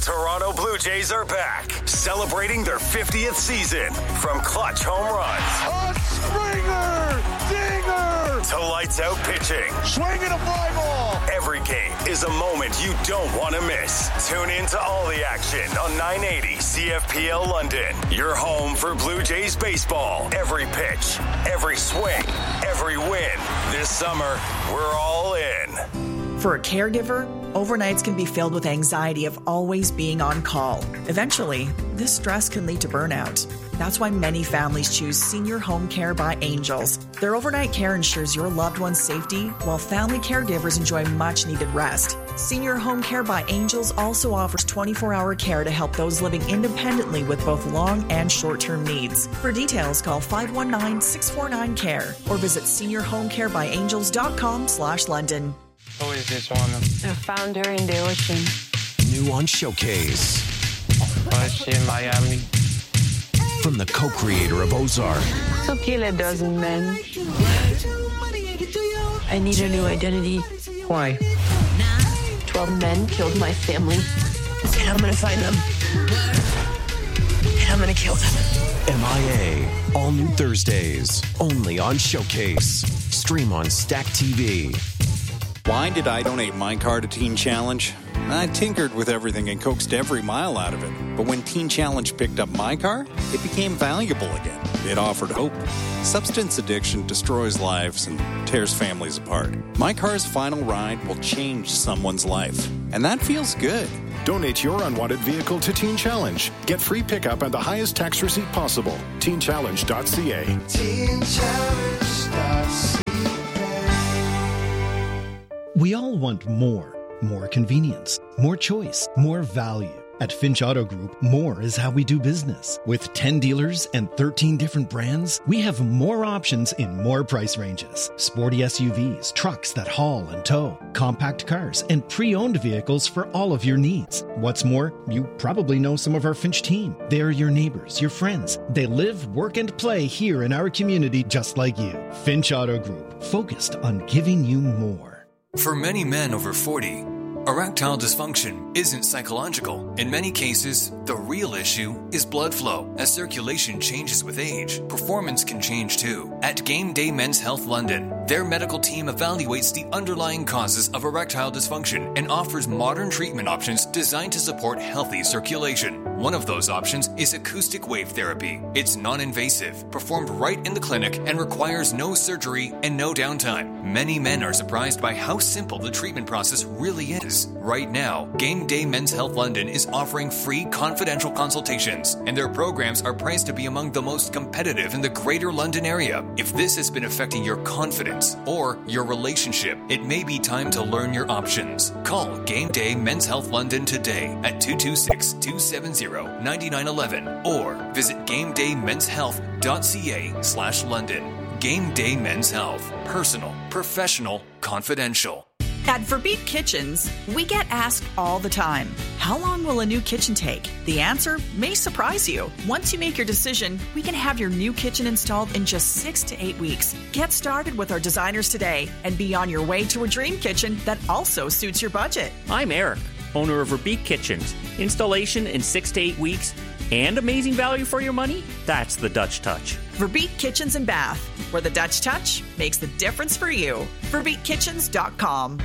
Toronto Blue Jays are back, celebrating their 50th season. From clutch home runs, a Springer, dinger, to lights out pitching. Swinging a fly ball. Every game is a moment you don't want to miss. Tune in to all the action on 980 CFPL London. Your home for Blue Jays baseball. Every pitch, every swing, every win. This summer, we're all in. For a caregiver, overnights can be filled with anxiety of always being on call. Eventually, this stress can lead to burnout. That's why many families choose Senior Home Care by Angels. Their overnight care ensures your loved one's safety, while family caregivers enjoy much-needed rest. Senior Home Care by Angels also offers 24-hour care to help those living independently with both long and short-term needs. For details, call 519-649-CARE or visit seniorhomecarebyangels.com/London. Who is this one? I found her in the ocean. New on Showcase. Was she in Miami? From the co-creator of Ozark. To kill a dozen men. I need a new identity. Why? 12 men killed my family. And I'm gonna find them. And I'm gonna kill them. MIA. All new Thursdays. Only on Showcase. Stream on Stack TV. Why did I donate my car to Teen Challenge? I tinkered with everything and coaxed every mile out of it. But when Teen Challenge picked up my car, it became valuable again. It offered hope. Substance addiction destroys lives and tears families apart. My car's final ride will change someone's life. And that feels good. Donate your unwanted vehicle to Teen Challenge. Get free pickup and the highest tax receipt possible. TeenChallenge.ca. TeenChallenge.ca. We all want more convenience, more choice, more value. At Finch Auto Group, more is how we do business. With 10 dealers and 13 different brands, we have more options in more price ranges. Sporty SUVs, trucks that haul and tow, compact cars, and pre-owned vehicles for all of your needs. What's more, you probably know some of our Finch team. They're your neighbors, your friends. They live, work, and play here in our community just like you. Finch Auto Group, focused on giving you more. For many men over 40, erectile dysfunction isn't psychological. In many cases, the real issue is blood flow. As circulation changes with age, performance can change too. At Game Day Men's Health London, their medical team evaluates the underlying causes of erectile dysfunction and offers modern treatment options designed to support healthy circulation. One of those options is acoustic wave therapy. It's non-invasive, performed right in the clinic, and requires no surgery and no downtime. Many men are surprised by how simple the treatment process really is. Right now, Game Day Men's Health London is offering free confidential consultations, and their programs are priced to be among the most competitive in the Greater London area. If this has been affecting your confidence or your relationship, it may be time to learn your options. Call Game Day Men's Health London today at 226-270-9911 or visit GameDayMen'sHealth.ca/London. Game Day Men's Health. Personal, professional, confidential. At Verbeek Kitchens, we get asked all the time, how long will a new kitchen take? The answer may surprise you. Once you make your decision, we can have your new kitchen installed in just 6 to 8 weeks. Get started with our designers today and be on your way to a dream kitchen that also suits your budget. I'm Eric, owner of Verbeek Kitchens. Installation in 6 to 8 weeks and amazing value for your money? That's the Dutch touch. Verbeek Kitchens and Bath, where the Dutch touch makes the difference for you. VerbeekKitchens.com.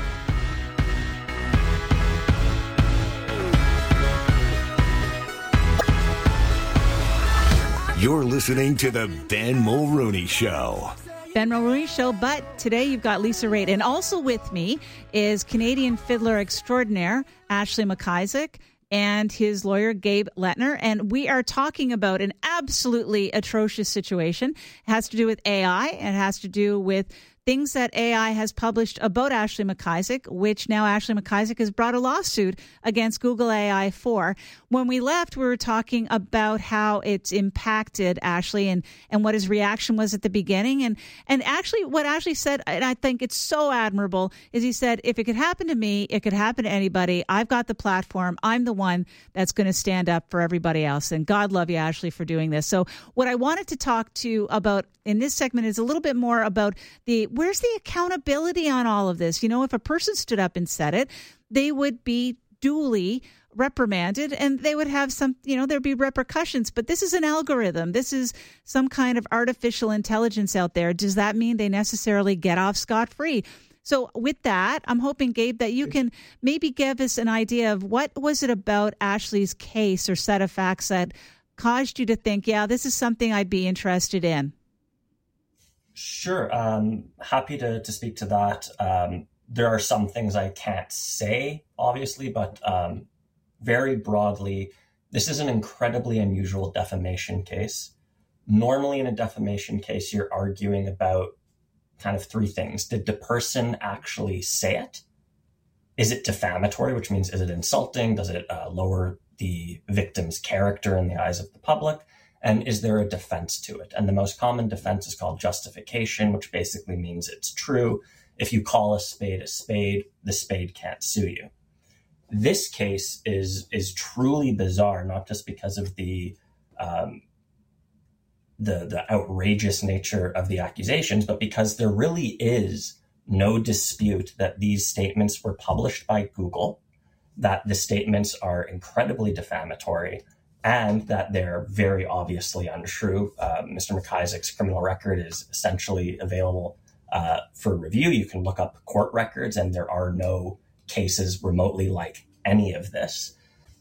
You're listening to the Ben Mulrooney Show. Ben Mulrooney Show, but today you've got Lisa Raitt. And also with me is Canadian fiddler extraordinaire Ashley McIsaac and his lawyer, Gabe Lettner. And we are talking about an absolutely atrocious situation. It has to do with AI. It has to do with things that AI has published about Ashley McIsaac, which now Ashley McIsaac has brought a lawsuit against Google AI for. When we left, we were talking about how it's impacted Ashley and what his reaction was at the beginning. And actually what Ashley said, and I think it's so admirable, is he said, if it could happen to me, it could happen to anybody. I've got the platform. I'm the one that's going to stand up for everybody else. And God love you, Ashley, for doing this. So what I wanted to talk to you about in this segment is a little bit more about where's the accountability on all of this? You know, if a person stood up and said it, they would be duly reprimanded and they would have some, there'd be repercussions. But this is an algorithm. This is some kind of artificial intelligence out there. Does that mean they necessarily get off scot-free? So with that, I'm hoping, Gabe, that you can maybe give us an idea of what was it about Ashley's case or set of facts that caused you to think, yeah, this is something I'd be interested in. Sure. Happy to speak to that. There are some things I can't say, obviously, but very broadly, this is an incredibly unusual defamation case. Normally in a defamation case, you're arguing about kind of three things. Did the person actually say it? Is it defamatory, which means is it insulting? Does it lower the victim's character in the eyes of the public? And is there a defense to it? And the most common defense is called justification, which basically means it's true. If you call a spade, the spade can't sue you. This case is truly bizarre, not just because of the outrageous nature of the accusations, but because there really is no dispute that these statements were published by Google, that the statements are incredibly defamatory, and that they're very obviously untrue. Mr. McIsaac's criminal record is essentially available for review. You can look up court records, and there are no cases remotely like any of this.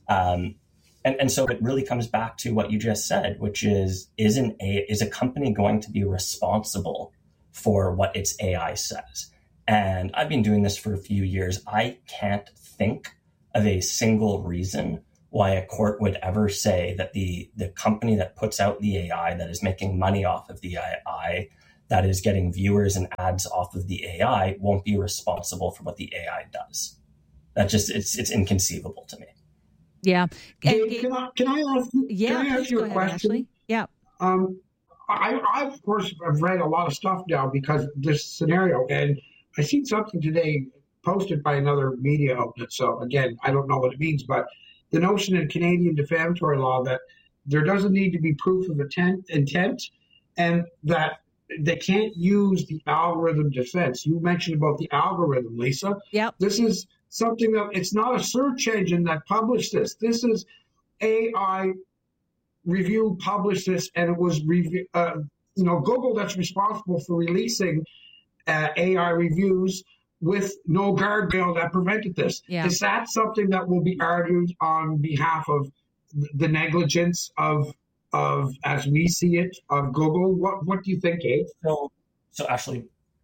And so it really comes back to what you just said, which is a company going to be responsible for what its AI says? And I've been doing this for a few years. I can't think of a single reason why a court would ever say that the company that puts out the AI, that is making money off of the AI, that is getting viewers and ads off of the AI, won't be responsible for what the AI does. That just, it's inconceivable to me. Yeah. Gabe, can I ask you a question? Ashley? Yeah. I of course have read a lot of stuff now because of this scenario, and I seen something today posted by another media outlet. So again, I don't know what it means, but the notion in Canadian defamatory law that there doesn't need to be proof of intent, and that they can't use the algorithm defense. You mentioned about the algorithm, Lisa. Yep. This is something that it's not a search engine that published this. This is AI Review published this, and it was Google that's responsible for releasing AI reviews with no guardrail that prevented this. Yeah. Is that something that will be argued on behalf of the negligence of as we see it, of Google? What do you think, Gabe? So actually,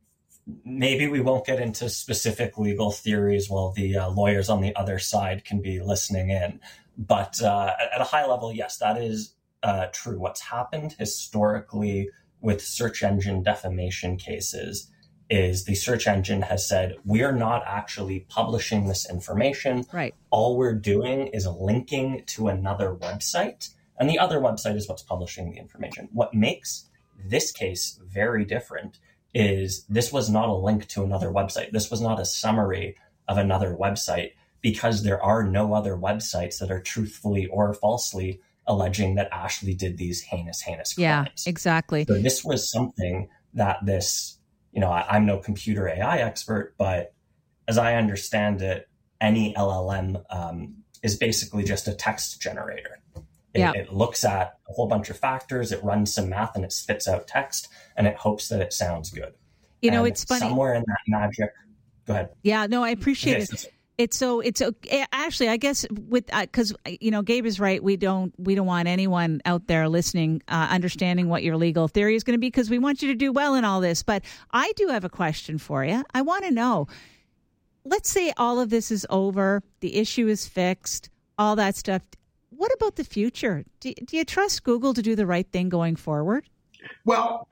maybe we won't get into specific legal theories while the lawyers on the other side can be listening in. But at a high level, yes, that is true. What's happened historically with search engine defamation cases is the search engine has said, we're not actually publishing this information. Right. All we're doing is linking to another website, and the other website is what's publishing the information. What makes this case very different is this was not a link to another website. This was not a summary of another website, because there are no other websites that are truthfully or falsely alleging that Ashley did these heinous crimes. Yeah, exactly. So this was something that this, I'm no computer AI expert, but as I understand it, any LLM is basically just a text generator. It looks at a whole bunch of factors, it runs some math, and it spits out text, and it hopes that it sounds good. It's funny. Somewhere in that magic, go ahead. Yeah, no, I appreciate it. It's Ashley, I guess because Gabe is right. We don't want anyone out there listening understanding what your legal theory is going to be, because we want you to do well in all this. But I do have a question for you. I want to know. Let's say all of this is over, the issue is fixed, all that stuff. What about the future? Do you trust Google to do the right thing going forward? Well,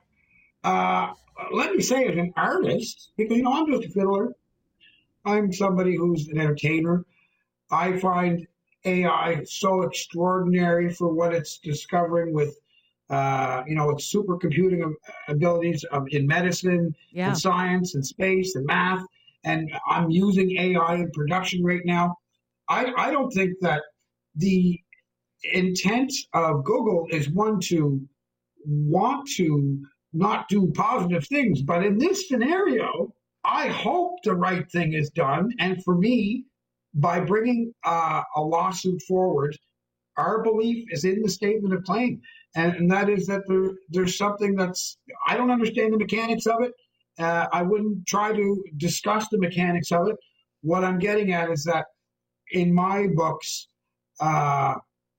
let me say, as an artist, because I'm just a fiddler. I'm somebody who's an entertainer. I find AI so extraordinary for what it's discovering with, its supercomputing abilities in medicine, and science, and space, and math. And I'm using AI in production right now. I don't think that the intent of Google is one to want to not do positive things. But in this scenario, I hope the right thing is done. And for me, by bringing a lawsuit forward, our belief is in the statement of claim. And that is that there's something that's, I don't understand the mechanics of it. I wouldn't try to discuss the mechanics of it. What I'm getting at is that in my books, AI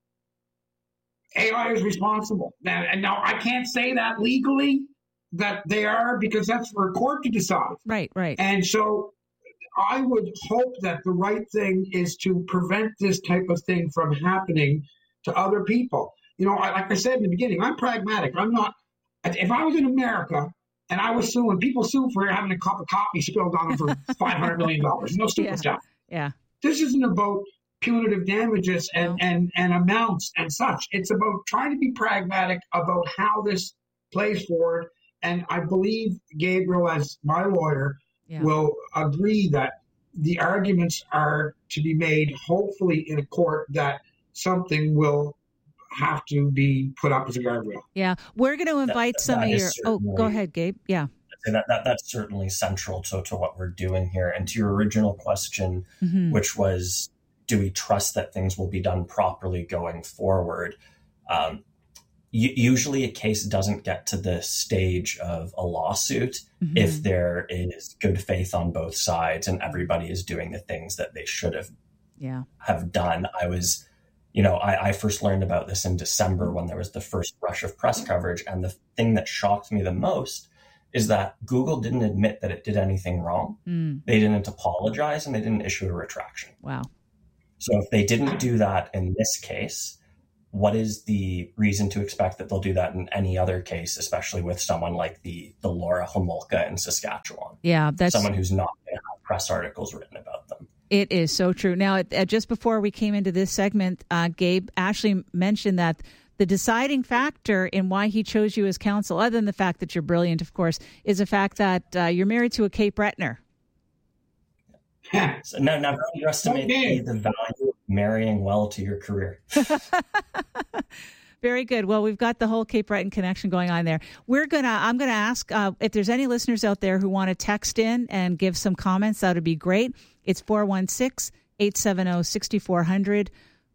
is responsible. And now I can't say that legally that they are, because that's for a court to decide. Right. And so I would hope that the right thing is to prevent this type of thing from happening to other people. Like I said in the beginning, I'm pragmatic. I'm not, if I was in America and I was suing, people sue for having a cup of coffee spilled on them for $500 million. No stupid stuff. Yeah. This isn't about punitive damages and amounts and such. It's about trying to be pragmatic about how this plays forward. And I believe Gabriel, as my lawyer, will agree that the arguments are to be made, hopefully in a court, that something will have to be put up as a guardrail. Yeah. We're going to invite some of your... Oh, go ahead, Gabe. Yeah. That's certainly central to what we're doing here. And to your original question, which was, do we trust that things will be done properly going forward? Usually a case doesn't get to the stage of a lawsuit if there is good faith on both sides and everybody is doing the things that they should have done. I first learned about this in December when there was the first rush of press coverage. And the thing that shocked me the most is that Google didn't admit that it did anything wrong. They didn't apologize and they didn't issue a retraction. Wow. So if they didn't do that in this case, what is the reason to expect that they'll do that in any other case, especially with someone like the Laura Homolka in Saskatchewan? Yeah, that's someone who's not going to have press articles written about them. It is so true. Now, just before we came into this segment, Gabe, Ashley mentioned that the deciding factor in why he chose you as counsel, other than the fact that you're brilliant, of course, is the fact that you're married to a Cape Bretonner. So never underestimate the value of marrying well to your career. Very good. Well, we've got the whole Cape Breton connection going on there. I'm going to ask if there's any listeners out there who want to text in and give some comments. That would be great. It's 416-870-6400.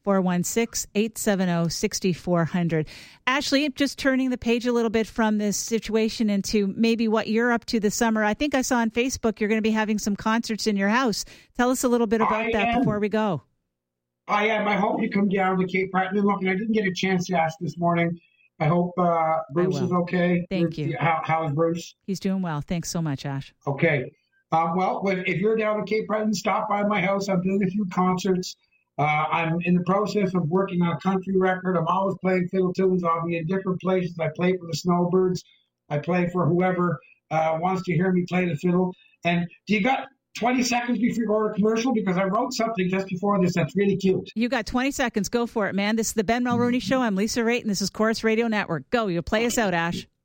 416-870-6400. Ashley, just turning the page a little bit from this situation into maybe what you're up to this summer. I think I saw on Facebook you're going to be having some concerts in your house. Tell us a little bit about that before we go. I am. I hope you come down to Cape Breton. Look, I didn't get a chance to ask this morning. I hope Bruce is okay. Thank you. How is Bruce? He's doing well. Thanks so much, Ash. Okay. Well, if you're down to Cape Breton, stop by my house. I'm doing a few concerts. I'm in the process of working on a country record. I'm always playing fiddle tunes. I'll be in different places. I play for the Snowbirds. I play for whoever wants to hear me play the fiddle. And do you got 20 seconds before you go to commercial? Because I wrote something just before this that's really cute. You got 20 seconds. Go for it, man. This is the Ben Mulroney Show. I'm Lisa Raitt, and this is Chorus Radio Network. Go. You'll play us out, Ash.